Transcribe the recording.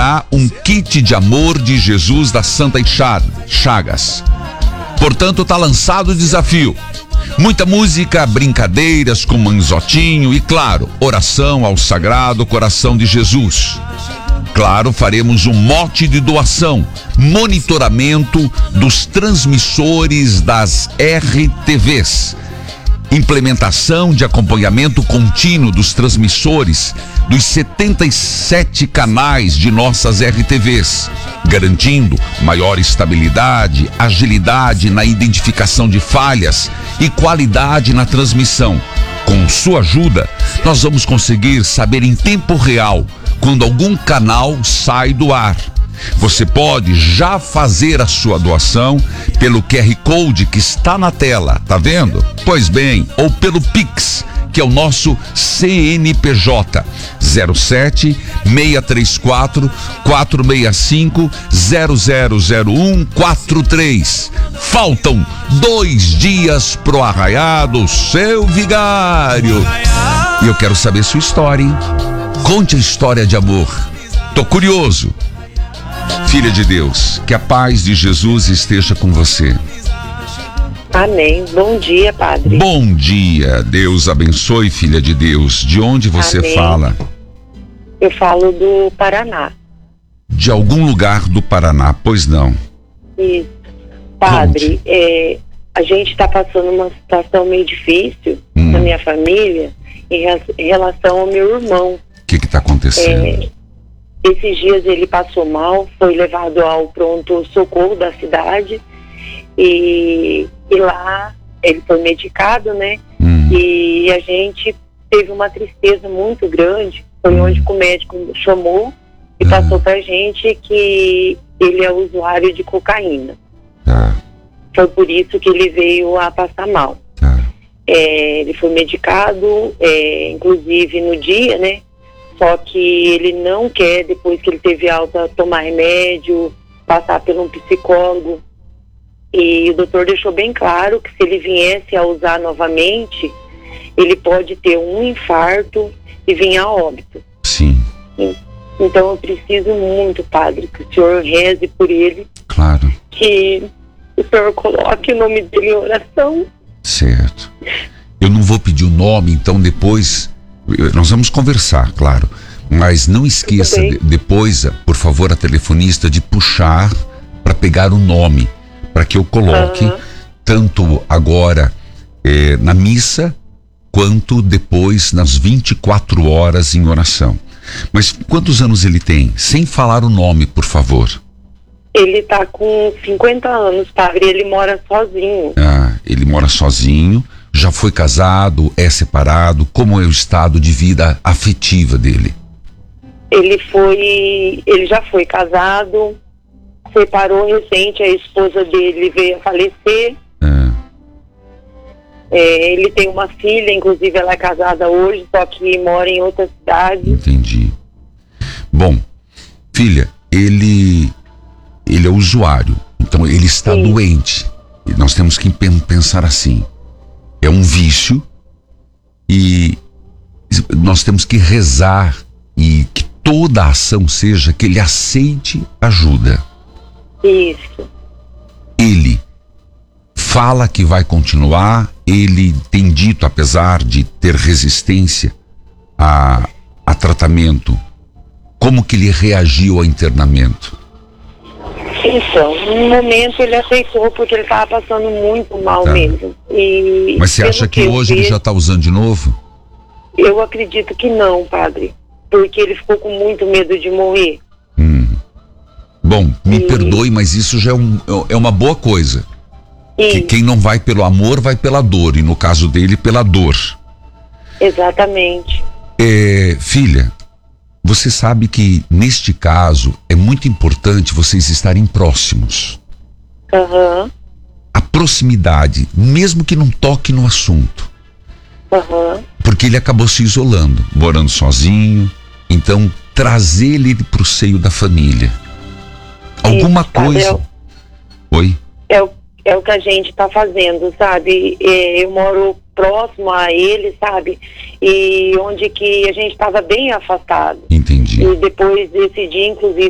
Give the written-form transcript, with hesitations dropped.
ganhará um kit de amor de Jesus das Santas Chagas. Portanto, tá lançado o desafio. Muita música, brincadeiras com manzotinho e, claro, oração ao Sagrado Coração de Jesus. Claro, faremos um mote de doação, monitoramento dos transmissores das RTVs, implementação de acompanhamento contínuo dos transmissores dos 77 canais de nossas RTVs, garantindo maior estabilidade, agilidade na identificação de falhas e qualidade na transmissão. Com sua ajuda, nós vamos conseguir saber em tempo real quando algum canal sai do ar. Você pode já fazer a sua doação pelo QR Code que está na tela, tá vendo? Pois bem, ou pelo Pix, que é o nosso CNPJ 07 634 465 000143. Faltam 2 dias pro arraiado, seu vigário. E eu quero saber sua história, hein? Conte a história de amor. Tô curioso. Filha de Deus, que a paz de Jesus esteja com você. Amém. Bom dia, padre. Bom dia. Deus abençoe, filha de Deus. De onde você Amém. fala? Eu falo do Paraná. De algum lugar do Paraná, pois não? Isso. Padre, a gente está passando uma situação meio difícil na minha família em relação ao meu irmão. O que está acontecendo? Esses dias ele passou mal, foi levado ao pronto-socorro da cidade e lá ele foi medicado, né? E a gente teve uma tristeza muito grande. Foi onde o médico chamou e passou pra gente que ele é usuário de cocaína. Foi por isso que ele veio a passar mal. Ele foi medicado, inclusive no dia, né? Só que ele não quer, depois que ele teve alta, tomar remédio, passar por um psicólogo. E o doutor deixou bem claro que se ele viesse a usar novamente, ele pode ter um infarto e vir a óbito. Sim. Então eu preciso muito, padre, que o senhor reze por ele. Claro. Que o senhor coloque o nome dele em oração. Certo. Eu não vou pedir o nome, então depois nós vamos conversar, claro. Mas não esqueça depois, por favor, a telefonista de puxar para pegar o nome, para que eu coloque tanto agora na missa quanto depois nas 24 horas em oração. Mas quantos anos ele tem? Sem falar o nome, por favor. Ele tá com 50 anos, padre, ele mora sozinho. Ele mora sozinho, já foi casado, é separado, como é o estado de vida afetiva dele? Ele já foi casado, separou recente, a esposa dele veio a falecer. Ele tem uma filha, inclusive ela é casada hoje, só que mora em outra cidade. Entendi. Bom, filha, ele é usuário, então ele está doente. E nós temos que pensar assim, é um vício e nós temos que rezar e que toda a ação seja que ele aceite ajuda. Isso. Ele fala que vai continuar, ele tem dito, apesar de ter resistência a tratamento, como que ele reagiu ao internamento? Então, no momento ele aceitou porque ele estava passando muito mal mesmo. Mas você acha que hoje ele já está usando de novo? Eu acredito que não, padre, porque ele ficou com muito medo de morrer. Bom, me perdoe, mas isso já é uma boa coisa. Que quem não vai pelo amor vai pela dor, e no caso dele pela dor. Exatamente. Filha, você sabe que neste caso é muito importante vocês estarem próximos. A proximidade, mesmo que não toque no assunto. Porque ele acabou se isolando, morando sozinho. Então, trazer ele para o seio da família. Alguma coisa. Oi? É o que a gente está fazendo, sabe? Eu moro próximo a ele, sabe? E onde que a gente estava bem afastado. Entendi. E depois desse dia, inclusive,